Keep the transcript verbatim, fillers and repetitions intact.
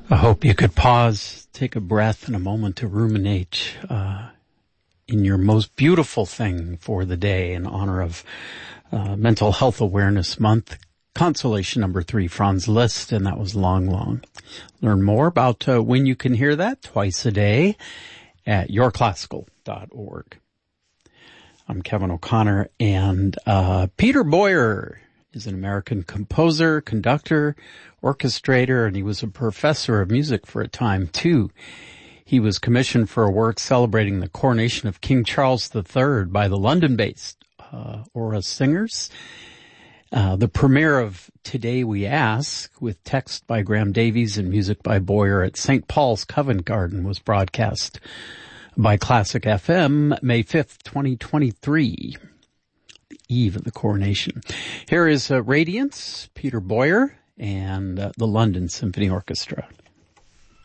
I hope you could pause, take a breath and a moment to ruminate uh, in your most beautiful thing for the day in honor of uh, Mental Health Awareness Month. Consolation number three, Franz Liszt, and that was Long Long. Learn more about uh, when you can hear that twice a day at your classical dot org. I'm Kevin O'Connor, and uh, Peter Boyer is an American composer, conductor, orchestrator, and he was a professor of music for a time, too. He was commissioned for a work celebrating the coronation of King Charles the Third by the London-based uh, Aura Singers. Uh, the premiere of Today We Ask, with text by Graham Davies and music by Boyer at Saint Paul's Covent Garden, was broadcast by Classic F M May fifth, twenty twenty-three, the eve of the coronation. Here is uh, Radiance, Peter Boyer, and uh, the London Symphony Orchestra.